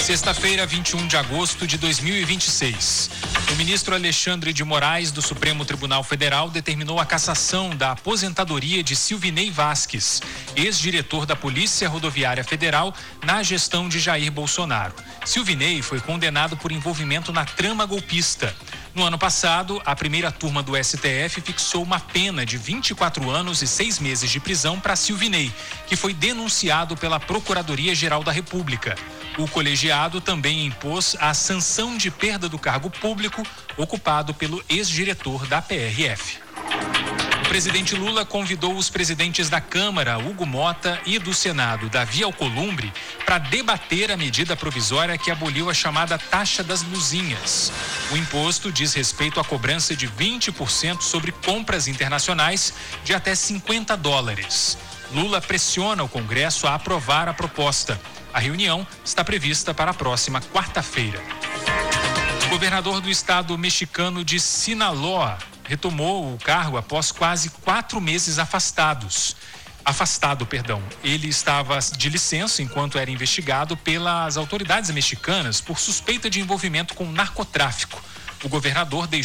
Sexta-feira, 21 de agosto de 2026. O ministro Alexandre de Moraes, do Supremo Tribunal Federal, determinou a cassação da aposentadoria de Silvinei Vasquez, ex-diretor da Polícia Rodoviária Federal, na gestão de Jair Bolsonaro. Silvinei foi condenado por envolvimento na trama golpista. No ano passado, a primeira turma do STF fixou uma pena de 24 anos e 6 meses de prisão para Silvinei, que foi denunciado pela Procuradoria-Geral da República. O colegiado também impôs a sanção de perda do cargo público ocupado pelo ex-diretor da PRF. O presidente Lula convidou os presidentes da Câmara, Hugo Mota, e do Senado, Davi Alcolumbre, para debater a medida provisória que aboliu a chamada taxa das luzinhas. O imposto diz respeito à cobrança de 20% sobre compras internacionais de até $50. Lula pressiona o Congresso a aprovar a proposta. A reunião está prevista para a próxima quarta-feira. O governador do estado mexicano de Sinaloa retomou o cargo após quase 4 meses afastado. Ele estava de licença enquanto era investigado pelas autoridades mexicanas por suspeita de envolvimento com narcotráfico. O governador deixou